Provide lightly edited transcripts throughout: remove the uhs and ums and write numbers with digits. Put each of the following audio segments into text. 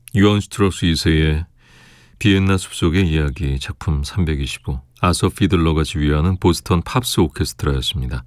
요한 슈트라우스 2세의 비엔나 숲속의 이야기 작품 325, 아서 피들러가 지휘하는 보스턴 팝스 오케스트라였습니다.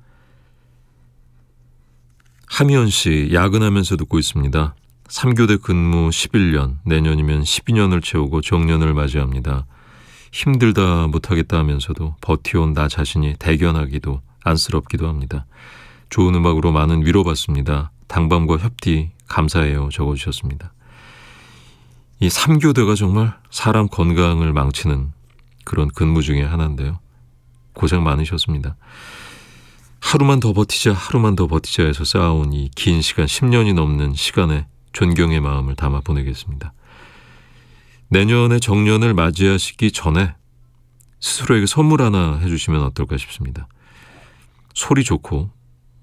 함희연 씨, 야근하면서 듣고 있습니다. 3교대 근무 11년, 내년이면 12년을 채우고 정년을 맞이합니다. 힘들다 못하겠다 하면서도 버티온 나 자신이 대견하기도 안쓰럽기도 합니다. 좋은 음악으로 많은 위로받습니다. 당밤과 협디 감사해요 적어주셨습니다. 이 3교대가 정말 사람 건강을 망치는 그런 근무 중에 하나인데요. 고생 많으셨습니다. 하루만 더 버티자, 하루만 더 버티자 해서 쌓아온 이 긴 시간, 10년이 넘는 시간에 존경의 마음을 담아 보내겠습니다. 내년에 정년을 맞이하시기 전에 스스로에게 선물 하나 해주시면 어떨까 싶습니다. 소리 좋고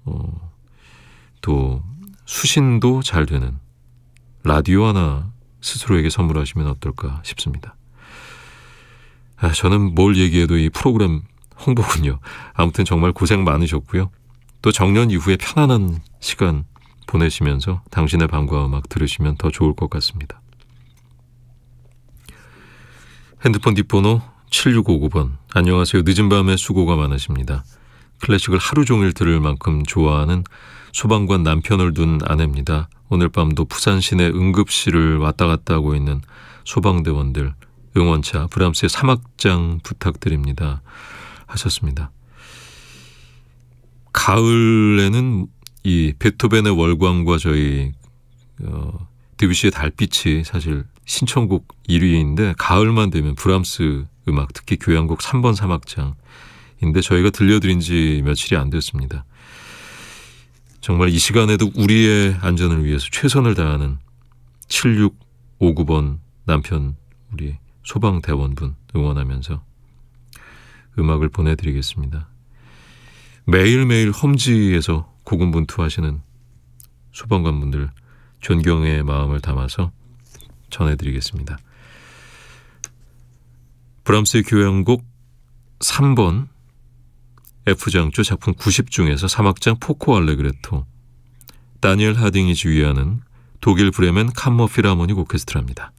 또 수신도 잘 되는 라디오 하나 스스로에게 선물하시면 어떨까 싶습니다. 저는 뭘 얘기해도 이 프로그램 홍보군요. 아무튼 정말 고생 많으셨고요. 또 정년 이후에 편안한 시간 보내시면서 당신의 밤과 음악 들으시면 더 좋을 것 같습니다. 핸드폰 뒷번호 7659번. 안녕하세요. 늦은 밤에 수고가 많으십니다. 클래식을 하루 종일 들을 만큼 좋아하는 소방관 남편을 둔 아내입니다. 오늘 밤도 부산 시내 응급실을 왔다 갔다 하고 있는 소방대원들 응원차 브람스의 사막장 부탁드립니다 하셨습니다. 가을에는 이 베토벤의 월광과 저희 드뷔시의 달빛이 사실 신청곡 1위인데 가을만 되면 브람스 음악, 특히 교향곡 3번 사막장인데 저희가 들려드린 지 며칠이 안 됐습니다. 정말 이 시간에도 우리의 안전을 위해서 최선을 다하는 7659번 남편 우리 소방대원분 응원하면서 음악을 보내드리겠습니다. 매일매일 험지에서 고군분투하시는 소방관분들 존경의 마음을 담아서 전해드리겠습니다. 브람스의 교향곡 3번 F장조 작품 90 중에서 사막장 포코 알레그레토, 다니엘 하딩이 지휘하는 독일 브레멘 캄머 필하모닉 오케스트라입니다.